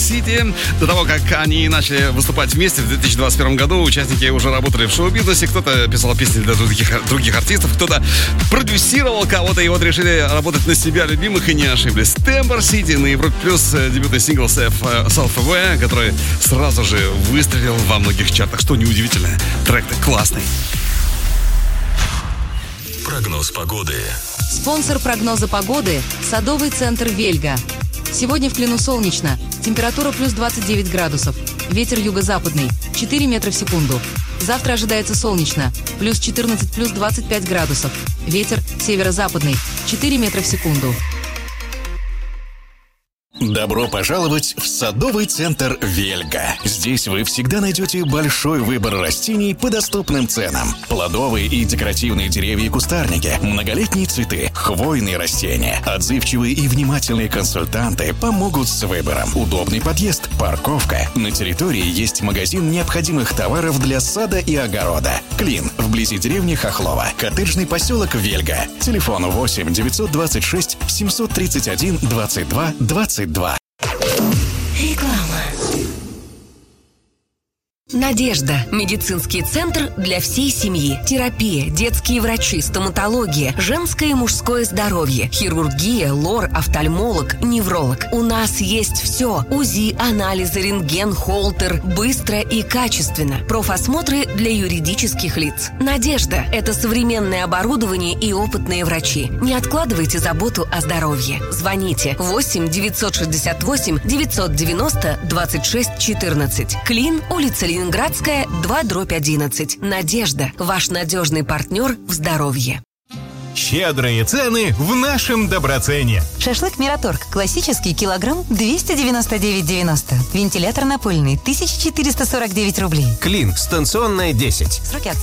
City. До того, как они начали выступать вместе в 2021 году, участники уже работали в шоу-бизнесе. Кто-то писал песни для других артистов, кто-то продюсировал кого-то, и вот решили работать на себя любимых и не ошиблись. Temper City на Европе Плюс, дебютный сингл Self-Aware, который сразу же выстрелил во многих чартах, что неудивительно. Трек-то классный. Прогноз погоды. Спонсор прогноза погоды – садовый центр «Вельга». Сегодня в Клину солнечно. Температура плюс 29 градусов. Ветер юго-западный – 4 метра в секунду. Завтра ожидается солнечно. Плюс 14, плюс 25 градусов. Ветер северо-западный – 4 метра в секунду. Добро пожаловать в садовый центр «Вельга». Здесь вы всегда найдете большой выбор растений по доступным ценам. Плодовые и декоративные деревья и кустарники, многолетние цветы, хвойные растения. Отзывчивые и внимательные консультанты помогут с выбором. Удобный подъезд, парковка. На территории есть магазин необходимых товаров для сада и огорода. Клин, вблизи деревни Хохлова. Коттеджный поселок «Вельга». Телефон 8 926 731 22 22. Реклама. Надежда. Медицинский центр для всей семьи. Терапия, детские врачи, стоматология, женское и мужское здоровье, хирургия, лор, офтальмолог, невролог. У нас есть все. УЗИ, анализы, рентген, холтер. Быстро и качественно. Профосмотры для юридических лиц. Надежда. Это современное оборудование и опытные врачи. Не откладывайте заботу о здоровье. Звоните 8 968 990 26 14. Клин, улица Ленинградская, 2/11. Надежда. Ваш надежный партнер в здоровье. Щедрые цены в нашем Доброцене. Шашлык «Мираторг» классический килограмм 299,90. Вентилятор напольный 1449 рублей. Клин станционная 10. Сроки